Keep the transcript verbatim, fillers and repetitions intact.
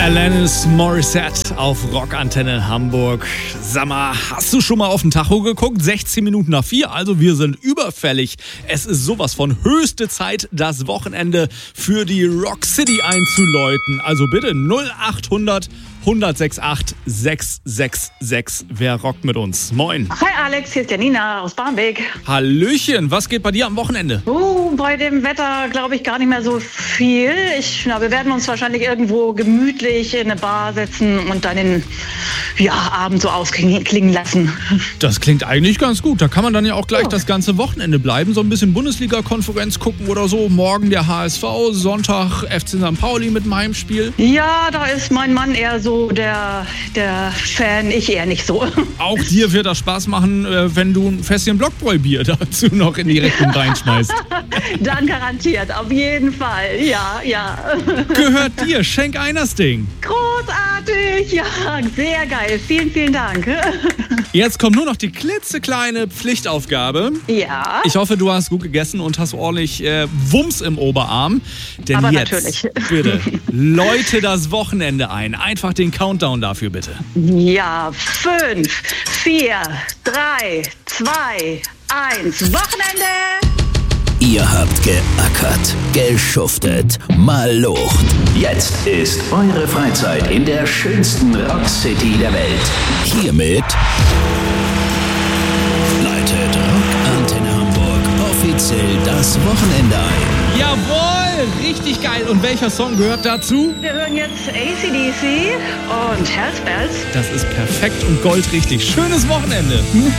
Alanis Morissette auf Rockantenne Hamburg. Sag mal, hast du schon mal auf den Tacho geguckt? sechzehn Minuten nach vier, also wir sind überfällig. Es ist sowas von höchste Zeit, das Wochenende für die Rock City einzuläuten. Also bitte null acht hundert hundertsechsundachtzig sechs sechs sechs. Wer rockt mit uns? Moin. Hi Alex, hier ist Janina aus Barmbek. Hallöchen, was geht bei dir am Wochenende? Oh, bei dem Wetter glaube ich gar nicht mehr so viel. Ich, na, wir werden uns wahrscheinlich irgendwo gemütlich in eine Bar setzen und dann den ja, Abend so ausklingen lassen. Das klingt eigentlich ganz gut. Da kann man dann ja auch gleich Oh. das ganze Wochenende bleiben. So ein bisschen Bundesliga-Konferenz gucken oder so. Morgen der H S V, Sonntag F C Sankt Pauli mit meinem Spiel. Ja, da ist mein Mann eher so der, der Fan, ich eher nicht so. Auch dir wird das Spaß machen, äh, wenn du ein Fässchen Blockbräu-Bier dazu noch in die Rechnung reinschmeißt. Dann garantiert, auf jeden Fall. Ja, ja. Gehört dir, schenk ein das Ding. Großartig, ja, sehr geil. Vielen, vielen Dank. Jetzt kommt nur noch die klitzekleine Pflichtaufgabe. Ja. Ich hoffe, du hast gut gegessen und hast ordentlich äh, Wumms im Oberarm. Denn Aber jetzt, natürlich. bitte, läute das Wochenende ein. Einfach den Countdown dafür, bitte. Ja, fünf, vier, drei, zwei, eins. Wochenende! Ihr habt geackert, geschuftet, malocht. Jetzt ist eure Freizeit in der schönsten Rockcity der Welt. Hiermit leitet Rockantenne Hamburg offiziell das Wochenende ein. Jawohl, richtig geil. Und welcher Song gehört dazu? Wir hören jetzt A C D C und Hellspells. Das ist perfekt und goldrichtig. Schönes Wochenende.